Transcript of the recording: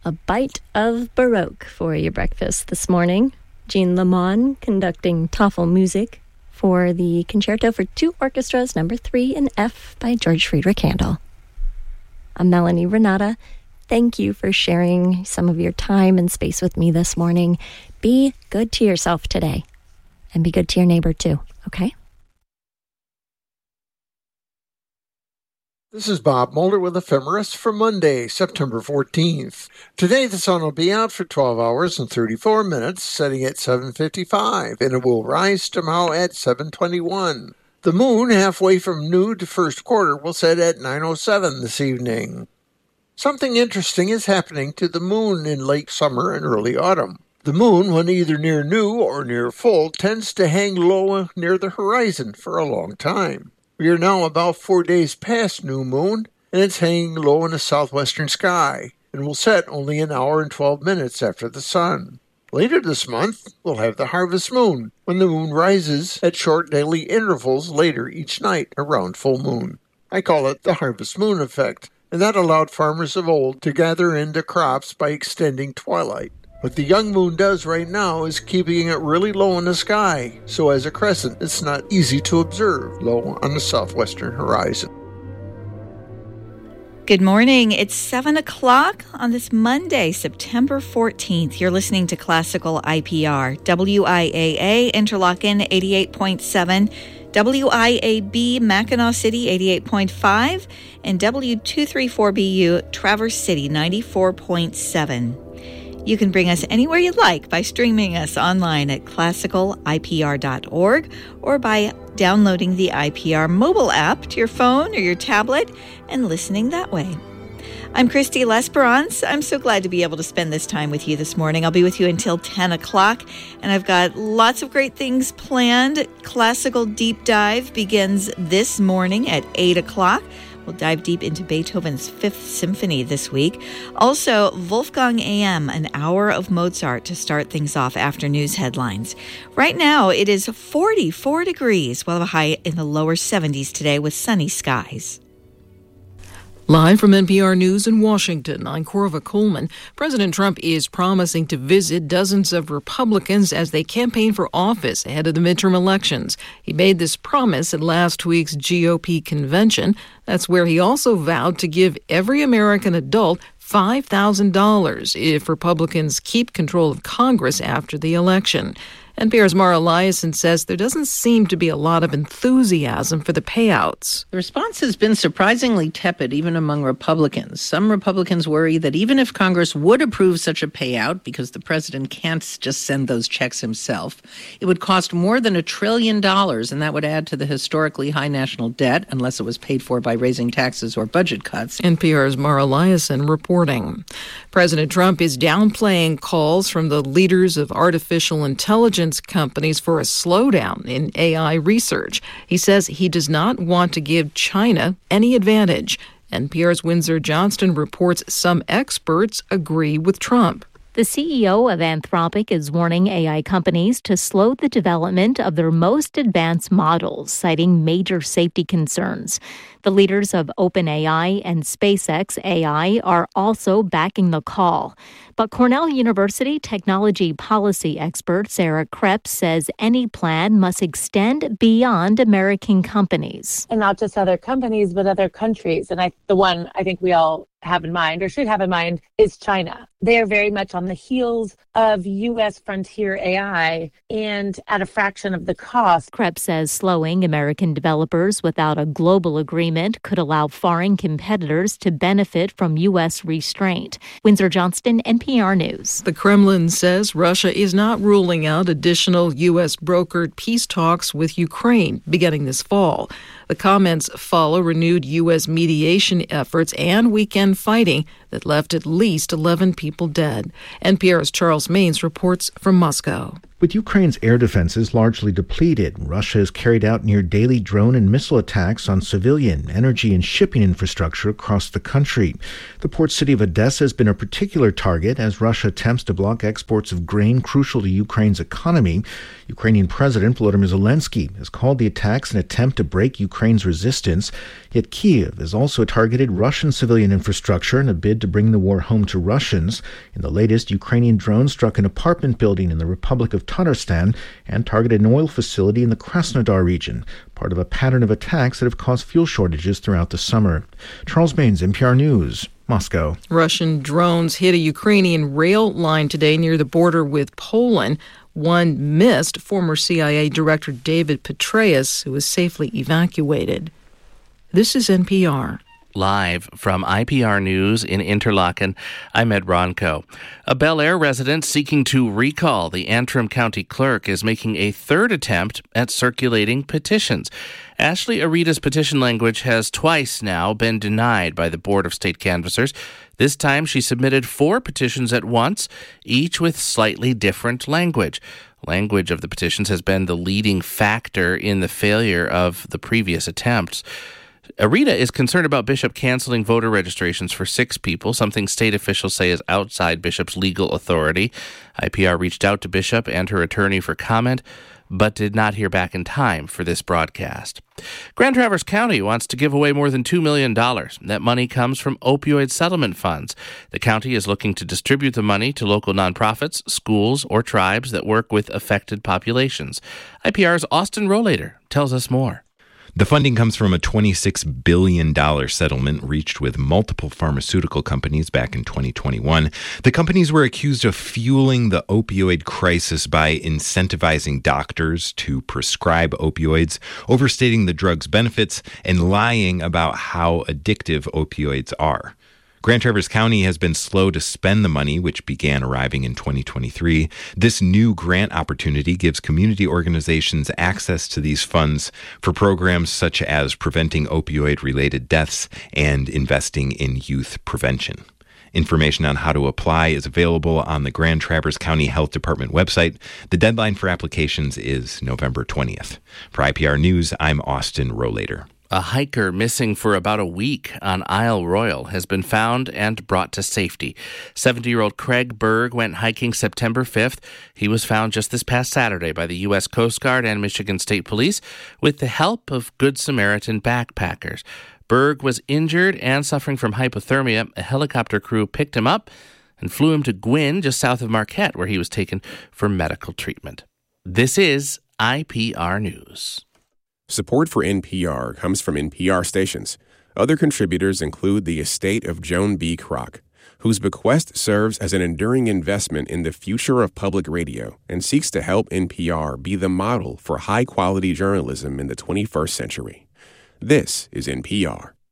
A bite of Baroque for your breakfast this morning. Jean Lamont conducting TOEFL music for the Concerto for Two Orchestras, number 3 in F by George Friedrich Handel. I'm Melanie Renata. Thank you for sharing some of your time and space with me this morning. Be good to yourself today, and be good to your neighbor too, okay? This is Bob Mulder with Ephemeris for Monday, September 14th. Today the sun will be out for 12 hours and 34 minutes, setting at 7:55, and it will rise tomorrow at 7:21. The moon, halfway from new to first quarter, will set at 9:07 this evening. Something interesting is happening to the moon in late summer and early autumn. The moon, when either near new or near full, tends to hang low near the horizon for a long time. We are now about 4 days past new moon, and it's hanging low in the southwestern sky, and will set only an hour and 12 minutes after the sun. Later this month, we'll have the harvest moon, when the moon rises at short daily intervals later each night around full moon. I call it the harvest moon effect, and that allowed farmers of old to gather into crops by extending twilight. What the young moon does right now is keeping it really low in the sky, so as a crescent it's not easy to observe low on the southwestern horizon. Good morning. It's 7 o'clock on this Monday, September 14th. You're listening to Classical IPR, WIAA Interlochen 88.7, WIAB Mackinac City 88.5, and W234BU Traverse City 94.7. You can bring us anywhere you'd like by streaming us online at classicalipr.org or by downloading the IPR mobile app to your phone or your tablet and listening that way. I'm Christy L'Esperance. I'm so glad to be able to spend this time with you this morning. I'll be with you until 10 o'clock, and I've got lots of great things planned. Classical Deep Dive begins this morning at 8 o'clock. We'll dive deep into Beethoven's Fifth Symphony this week. Also, Wolfgang AM, an hour of Mozart to start things off after news headlines. Right now, it is 44 degrees. We'll have a high in the lower 70s today with sunny skies. Live from NPR News in Washington, I'm Corva Coleman. President Trump is promising to visit dozens of Republicans as they campaign for office ahead of the midterm elections. He made this promise at last week's GOP convention. That's where he also vowed to give every American adult $5,000 if Republicans keep control of Congress after the election. NPR's Mara Eliason says there doesn't seem to be a lot of enthusiasm for the payouts. The response has been surprisingly tepid, even among Republicans. Some Republicans worry that even if Congress would approve such a payout, because the president can't just send those checks himself, it would cost more than $1 trillion, and that would add to the historically high national debt, unless it was paid for by raising taxes or budget cuts. NPR's Mara Eliason reporting. President Trump is downplaying calls from the leaders of artificial intelligence companies for a slowdown in AI research. He says he does not want to give China any advantage. NPR's Windsor Johnston reports some experts agree with Trump. The CEO of Anthropic is warning AI companies to slow the development of their most advanced models, citing major safety concerns. The leaders of OpenAI and SpaceX AI are also backing the call. But Cornell University technology policy expert Sarah Krebs says any plan must extend beyond American companies. And not just other companies, but other countries. And the one I think we all have in mind, or should have in mind, is China. They are very much on the heels of U.S. frontier AI and at a fraction of the cost. Krebs says slowing American developers without a global agreement could allow foreign competitors to benefit from U.S. restraint. Windsor Johnston, NPR News. The Kremlin says Russia is not ruling out additional U.S. brokered peace talks with Ukraine beginning this fall. The comments follow renewed U.S. mediation efforts and weekend fighting that left at least 11 people dead. NPR's Charles Maines reports from Moscow. With Ukraine's air defenses largely depleted, Russia has carried out near-daily drone and missile attacks on civilian, energy, and shipping infrastructure across the country. The port city of Odessa has been a particular target as Russia attempts to block exports of grain crucial to Ukraine's economy. Ukrainian President Volodymyr Zelensky has called the attacks an attempt to break Ukraine's Ukraine's resistance. Yet Kyiv has also targeted Russian civilian infrastructure in a bid to bring the war home to Russians. In the latest, Ukrainian drones struck an apartment building in the Republic of Tatarstan and targeted an oil facility in the Krasnodar region, part of a pattern of attacks that have caused fuel shortages throughout the summer. Charles Baines, NPR News, Moscow. Russian drones hit a Ukrainian rail line today near the border with Poland. One missed former CIA Director David Petraeus, who was safely evacuated. This is NPR. Live from IPR News in Interlaken, I'm Ed Ronco. A Bel Air resident seeking to recall the Antrim County Clerk is making a third attempt at circulating petitions. Ashley Arita's petition language has twice now been denied by the Board of State Canvassers. This time she submitted 4 petitions at once, each with slightly different language. Language of the petitions has been the leading factor in the failure of the previous attempts. Arita is concerned about Bishop canceling voter registrations for 6 people, something state officials say is outside Bishop's legal authority. IPR reached out to Bishop and her attorney for comment, but did not hear back in time for this broadcast. Grand Traverse County wants to give away more than $2 million. That money comes from opioid settlement funds. The county is looking to distribute the money to local nonprofits, schools, or tribes that work with affected populations. IPR's Austin Rollader tells us more. The funding comes from a $26 billion settlement reached with multiple pharmaceutical companies back in 2021. The companies were accused of fueling the opioid crisis by incentivizing doctors to prescribe opioids, overstating the drug's benefits, and lying about how addictive opioids are. Grand Traverse County has been slow to spend the money, which began arriving in 2023. This new grant opportunity gives community organizations access to these funds for programs such as preventing opioid-related deaths and investing in youth prevention. Information on how to apply is available on the Grand Traverse County Health Department website. The deadline for applications is November 20th. For IPR News, I'm Austin Rollader. A hiker missing for about a week on Isle Royal has been found and brought to safety. 70-year-old Craig Berg went hiking September 5th. He was found just this past Saturday by the U.S. Coast Guard and Michigan State Police with the help of Good Samaritan backpackers. Berg was injured and suffering from hypothermia. A helicopter crew picked him up and flew him to Gwyn, just south of Marquette, where he was taken for medical treatment. This is IPR News. Support for NPR comes from NPR stations. Other contributors include the estate of Joan B. Kroc, whose bequest serves as an enduring investment in the future of public radio and seeks to help NPR be the model for high-quality journalism in the 21st century. This is NPR.